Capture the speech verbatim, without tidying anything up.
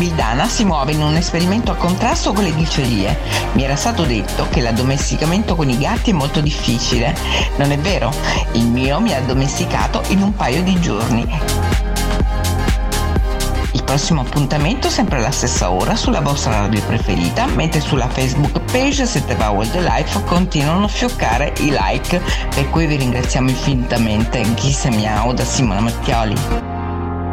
Vildana si muove in un esperimento a contrasto con le dicerie. Mi era stato detto che l'addomesticamento con i gatti è molto difficile. Non è vero, il mio mi ha addomesticato in un paio di giorni. Il prossimo appuntamento sempre alla stessa ora sulla vostra radio preferita, mentre sulla Facebook page sette va Wildlife continuano a fioccare i like, per cui vi ringraziamo infinitamente. Ghisa Miau da Simona Mattioli.